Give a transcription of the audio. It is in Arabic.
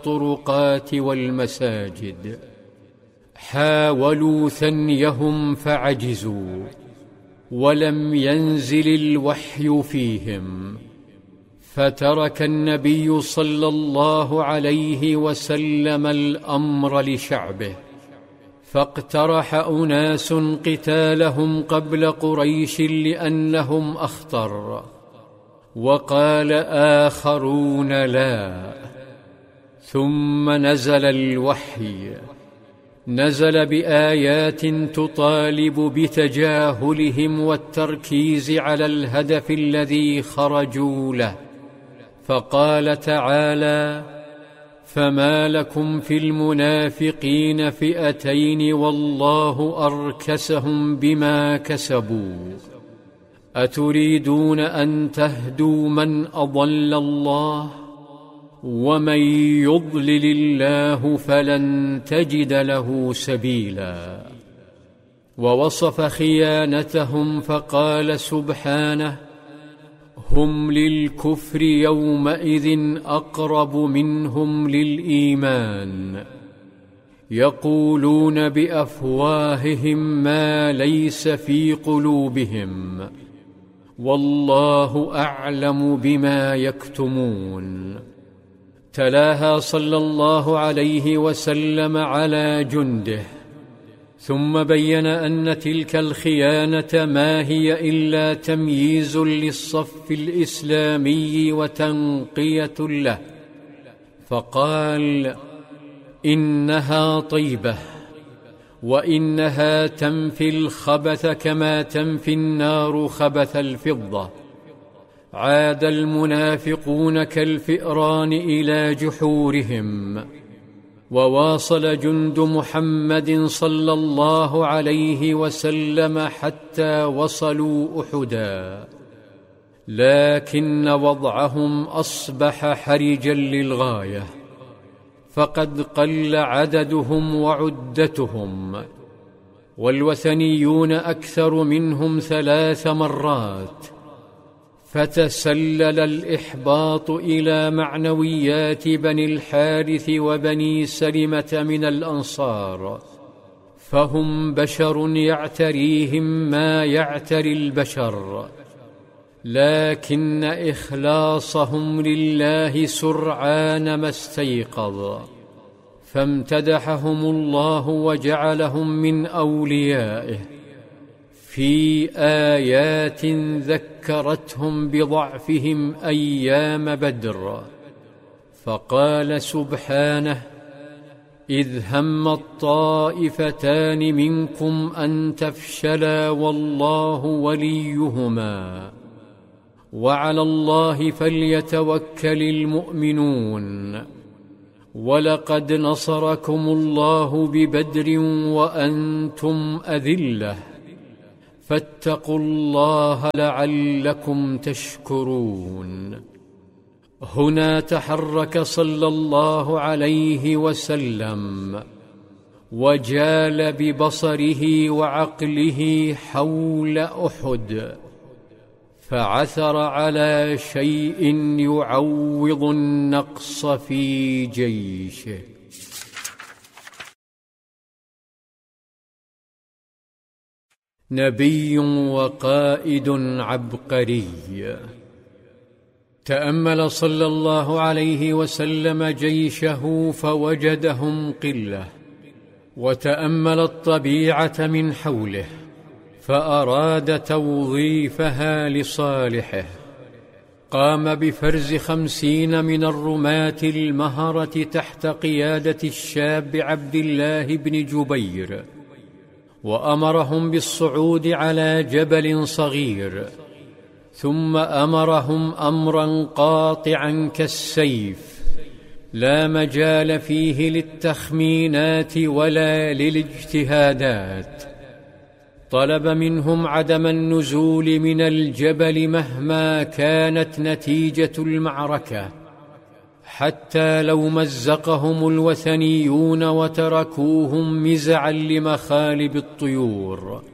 الطرقات والمساجد. حاولوا ثنيهم فعجزوا، ولم ينزل الوحي فيهم، فترك النبي صلى الله عليه وسلم الأمر لشعبه، فاقترح أناس قتالهم قبل قريش لأنهم أخطر، وقال آخرون لا. ثم نزل الوحي، نزل بآيات تطالب بتجاهلهم والتركيز على الهدف الذي خرجوا له، فقال تعالى: فما لكم في المنافقين فئتين والله أركسهم بما كسبوا، أتريدون أن تهدوا من أضل الله، ومن يضلل الله فلن تجد له سبيلا. ووصف خيانتهم فقال سبحانه: هم للكفر يومئذ أقرب منهم للإيمان، يقولون بأفواههم ما ليس في قلوبهم، والله أعلم بما يكتمون. تلاها صلى الله عليه وسلم على جنده، ثم بين أن تلك الخيانة ما هي إلا تمييز للصف الإسلامي وتنقية له، فقال: إنها طيبة، وإنها تنفي الخبث كما تنفي النار خبث الفضة. عاد المنافقون كالفئران إلى جحورهم، وواصل جند محمد صلى الله عليه وسلم حتى وصلوا أحدا، لكن وضعهم أصبح حرجا للغاية، فقد قل عددهم وعدتهم، والوثنيون أكثر منهم 3 مرات، فتسلل الإحباط إلى معنويات بني الحارث وبني سلمة من الأنصار، فهم بشر يعتريهم ما يعتري البشر، لكن إخلاصهم لله سرعان ما استيقظ، فامتدحهم الله وجعلهم من أوليائه في آيات ذكرتهم بضعفهم أيام بدر، فقال سبحانه: إذ هم الطائفتان منكم أن تفشلا والله وليهما وعلى الله فليتوكل المؤمنون، ولقد نصركم الله ببدر وأنتم أذلة، فاتقوا الله لعلكم تشكرون. هنا تحرك صلى الله عليه وسلم، وجال ببصره وعقله حول أحد، فعثر على شيء يعوض النقص في جيشه. نبي وقائد عبقري. تأمل صلى الله عليه وسلم جيشه فوجدهم قلة، وتأمل الطبيعة من حوله فأراد توظيفها لصالحه. قام بفرز 50 من الرماة المهرة تحت قيادة الشاب عبد الله بن جبير، وأمرهم بالصعود على جبل صغير، ثم أمرهم أمرا قاطعا كالسيف لا مجال فيه للتخمينات ولا للاجتهادات. طلب منهم عدم النزول من الجبل مهما كانت نتيجة المعركة، حتى لو مزقهم الوثنيون وتركوهم مزعا لمخالب الطيور.